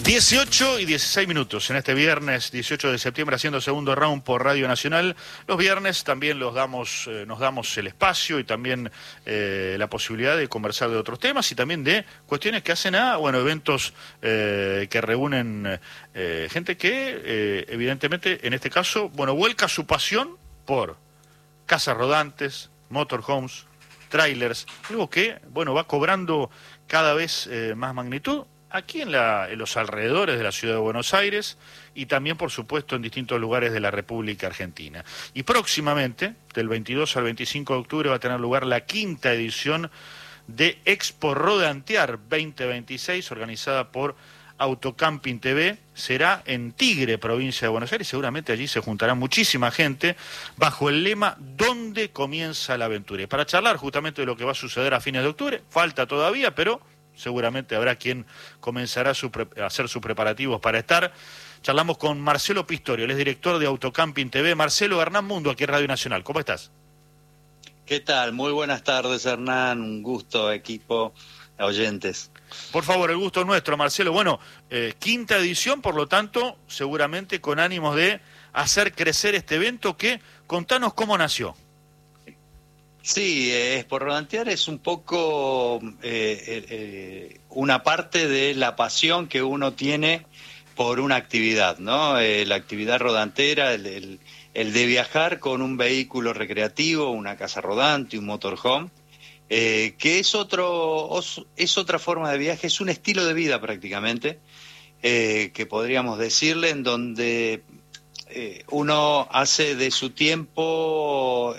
18 y 16 minutos en este viernes 18 de septiembre, haciendo segundo round por Radio Nacional. Los viernes también nos damos el espacio y también la posibilidad de conversar de otros temas y también de cuestiones que hacen a eventos que reúnen gente que evidentemente en este caso vuelca su pasión por casas rodantes, motorhomes, trailers, algo que va cobrando cada vez más magnitud aquí en los alrededores de la ciudad de Buenos Aires y también, por supuesto, en distintos lugares de la República Argentina. Y próximamente, del 22 al 25 de octubre, va a tener lugar la quinta edición de Expo Rodantear 2026, organizada por Autocamping TV. Será en Tigre, provincia de Buenos Aires. Seguramente allí se juntará muchísima gente bajo el lema ¿Dónde comienza la aventura? Y para charlar justamente de lo que va a suceder a fines de octubre, falta todavía, pero seguramente habrá quien comenzará a hacer sus preparativos para estar. Charlamos con Marcelo Pistorio, él es director de Autocamping TV. Marcelo, Hernán Mundo, aquí en Radio Nacional. ¿Cómo estás? ¿Qué tal? Muy buenas tardes, Hernán. Un gusto, equipo, oyentes. Por favor, el gusto es nuestro, Marcelo. Quinta edición, por lo tanto, seguramente con ánimos de hacer crecer este evento que, contanos cómo nació. Sí, Expo Rodantear es un poco una parte de la pasión que uno tiene por una actividad, ¿no? La actividad rodantera, el de viajar con un vehículo recreativo, una casa rodante, un motorhome, que es otra forma de viaje, es un estilo de vida prácticamente, que podríamos decirle, en donde uno hace de su tiempo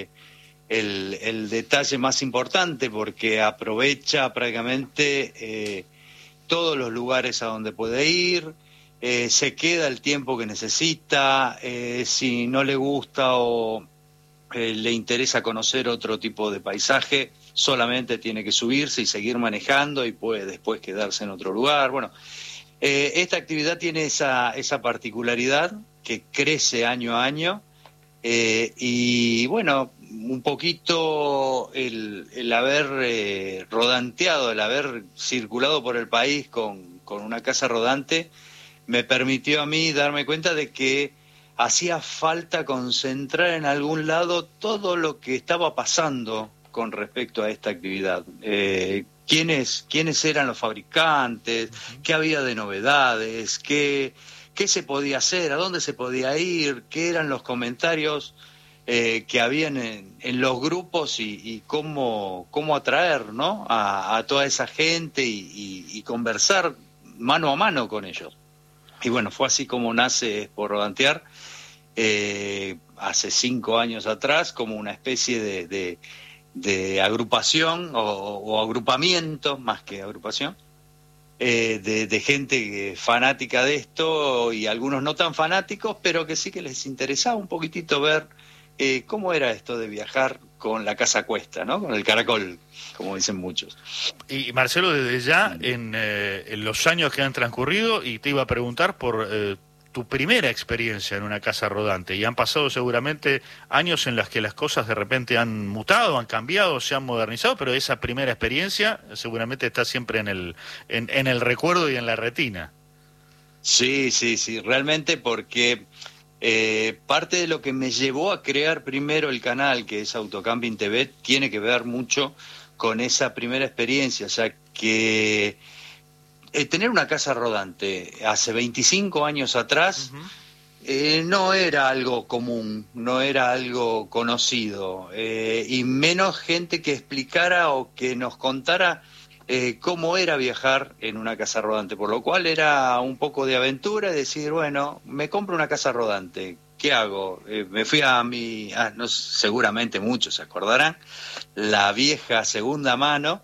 el detalle más importante, porque aprovecha prácticamente todos los lugares a donde puede ir, se queda el tiempo que necesita, si no le gusta o le interesa conocer otro tipo de paisaje, solamente tiene que subirse y seguir manejando y puede después quedarse en otro lugar. Esta actividad tiene esa particularidad que crece año a año. Un poquito el haber rodanteado, el haber circulado por el país con una casa rodante, me permitió a mí darme cuenta de que hacía falta concentrar en algún lado todo lo que estaba pasando con respecto a esta actividad. ¿Quiénes eran los fabricantes? ¿Qué había de novedades? ¿Qué se podía hacer? ¿A dónde se podía ir? ¿Qué eran los comentarios que habían en los grupos y cómo atraer, ¿no? a toda esa gente y conversar mano a mano con ellos? Y fue así como nace Expo Rodantear, hace 5 años atrás, como una especie de agrupación o agrupamiento, más que agrupación, de gente fanática de esto y algunos no tan fanáticos, pero que sí que les interesaba un poquitito ver cómo era esto de viajar con la casa a cuesta, ¿no? Con el caracol, como dicen muchos. Y Marcelo, desde ya, en los años que han transcurrido, y te iba a preguntar por tu primera experiencia en una casa rodante, y han pasado seguramente años en las que las cosas de repente han mutado, han cambiado, se han modernizado, pero esa primera experiencia seguramente está siempre en el recuerdo y en la retina. Sí, realmente, porque parte de lo que me llevó a crear primero el canal, que es Autocamping TV, tiene que ver mucho con esa primera experiencia. O sea, que tener una casa rodante hace 25 años atrás no era algo común, no era algo conocido, y menos gente que explicara o que nos contara cómo era viajar en una casa rodante, por lo cual era un poco de aventura, decir, me compro una casa rodante, ¿qué hago? Me fui no, seguramente muchos se acordarán, la vieja segunda mano,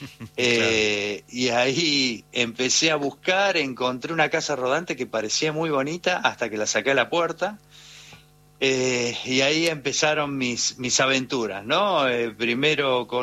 y ahí empecé a buscar, encontré una casa rodante que parecía muy bonita hasta que la saqué a la puerta. Y ahí empezaron mis aventuras, ¿no? Primero con